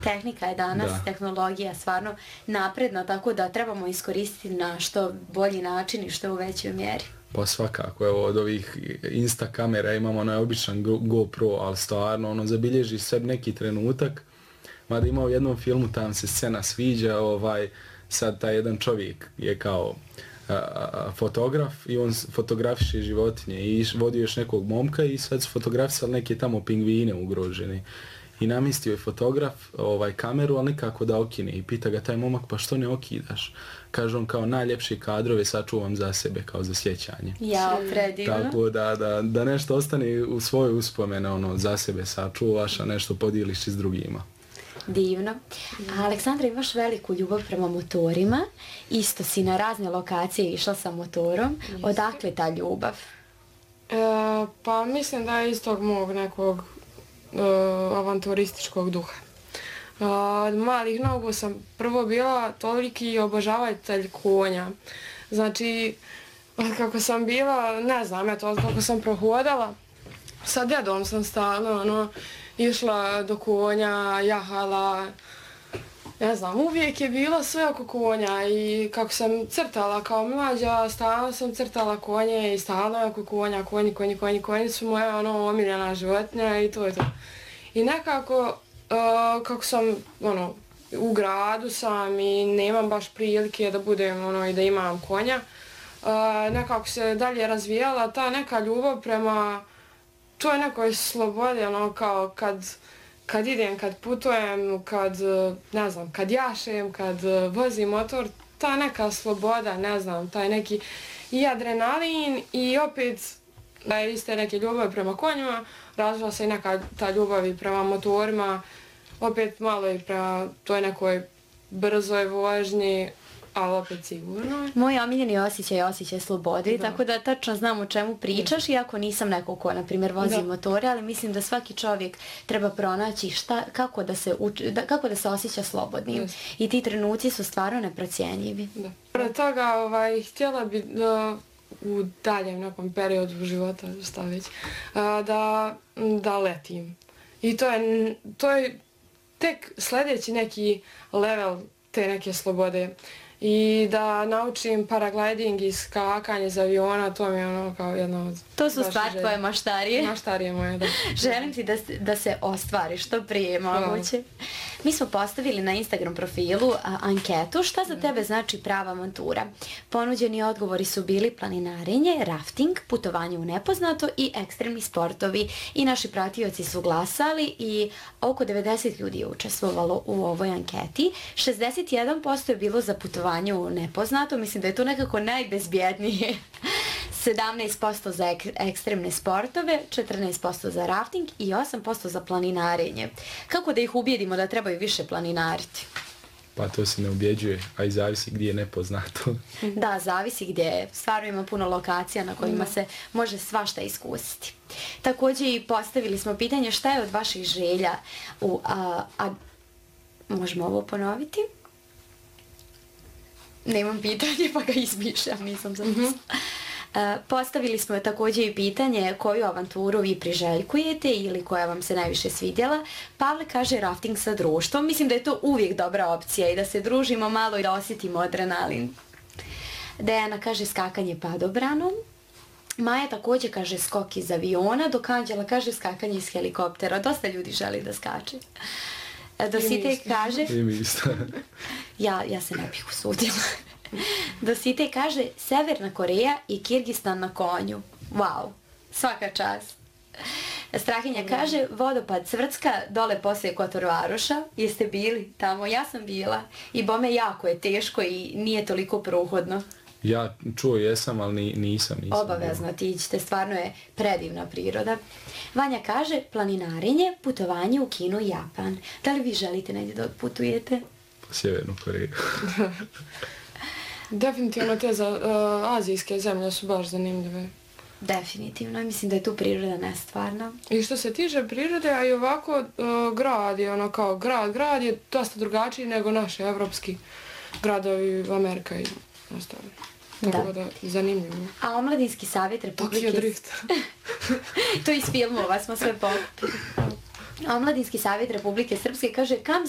Tehnika je danas, tehnologija stvarno napredna, tako da trebamo iskoristiti na što bolji način i što u većoj mjeri. Pa svakako, evo od ovih Insta kamera imamo onaj običan GoPro, ali stvarno zabilježi sebi neki trenutak. Mada ima u jednom filmu, tam se scena sviđa, sad taj jedan čovjek je kao fotograf i on fotografiše životinje i vodio još nekog momka i sad su fotografisali neke tamo pingvine ugrožene. I namistio je fotograf kameru, ali nikako da okine. I pita ga taj momak, pa što ne okidaš? Kaže on, kao najljepše kadrove sačuvam za sebe, kao za sjećanje. Ja, predivno. Tako da nešto ostane u svojoj uspomene, za sebe sačuvaš, a nešto podijeliš i s drugima. Divno. Aleksandra, imaš veliku ljubav prema motorima. Isto si na razne lokacije išla sa motorom. Odakle ta ljubav? Pa mislim da je iz tog mog nekog avanturističkog duha. Od malih nogu sam prvo bila toliki obožavatelj konja. Znači, kako sam bila, ne znam, eto, kako sam prohodala, sa dedom sam stalno, išla do konja, jahala, ne znam, uvijek je bilo sve oko konja i kako sam crtala kao mlađa, stalno sam crtala konje i stalno oko konja, konji su moja omiljena životinja i to je to. I nekako, kako sam, u gradu sam i nemam baš prilike da budem, i da imam konja, nekako se dalje razvijala ta neka ljubav prema toj nekoj slobodi, kao kad idem, kad putujem, kad jašem, kad vozim motor, ta neka sloboda, ne znam, taj neki i adrenalin i opet iz te neke ljubavi prema konjima razvila se i neka ta ljubav i prema motorima, opet malo i prema toj nekoj brzoj vožnji, ali opet sigurno. Moj omiljeni osjećaj je osjećaj slobode, tako da tačno znam o čemu pričaš, iako nisam neko ko, na primjer, vozi motore, ali mislim da svaki čovjek treba pronaći kako da se osjeća slobodnim. I ti trenuci su stvarno neprocjenjivi. Pre toga htjela bi u daljem nekom periodu života, šta već, da letim. I to je tek sljedeći neki level te neke slobode. I da naučim paragliding i skakanje iz aviona, to mi je kao jedno od... To su stvari tvoje maštarije. Maštarije moje, da. Želim ti da se ostvari što prije moguće. Mi smo postavili na Instagram profilu anketu šta za tebe znači prava avantura. Ponuđeni odgovori su bili planinarenje, rafting, putovanje u nepoznato i ekstremni sportovi. I naši pratioci su glasali i oko 90 ljudi je učestvovalo u ovoj anketi. 61% je bilo za putovanje u nepoznato, mislim da je to nekako najbezbjednije. 17% za ekstremne sportove, 14% za rafting i 8% za planinarenje. Kako da ih ubijedimo da trebaju više planinariti? Pa to se ne ubjeđuje, a i zavisi gdje je nepoznato. Da, zavisi gdje je. Stvarno ima puno lokacija na kojima se može svašta iskusiti. Također i postavili smo pitanje šta je od vaših želja možemo ovo ponoviti? Nemam pitanje pa ga izmišljam, nisam zapisala. Postavili smo također i pitanje koju avanturu vi priželjkujete ili koja vam se najviše svidjela. Pavle kaže rafting sa društvom. Mislim da je to uvijek dobra opcija i da se družimo malo i da osjetimo adrenalin. Dejana kaže skakanje padobranom. Maja također kaže skok iz aviona, dok Anđela kaže skakanje iz helikoptera. Dosta ljudi želi da skače. Dositej kaže... Ja se ne bih usudila. Dositej kaže Severna Koreja i Kirgistan na konju. Wow, svaka čast. Strahinja kaže vodopad Cvrcka dole poslije Kotorvaroša. Jeste bili tamo? Ja sam bila. I bome jako je teško i nije toliko prohodno. Ja čuo jesam, ali nisam. Obavezno otiđite, stvarno je predivna priroda. Vanja kaže planinarenje, putovanje u Kinu i Japan. Da li vi želite negdje da putujete? Sjevernu Koreju. Definitivno te azijske zemlje su baš zanimljive. Definitivno, mislim da je tu priroda nestvarna. I što se tiče prirode, a i ovako grad je kao grad je dosta drugačiji nego naši evropski gradovi u Amerika i ostalo. Tako da, zanimljivo. A Omladinski savjet Republike... Tokyo Drift. To iz filmova smo sve pokupili. Omladinski savjet Republike Srpske kaže kam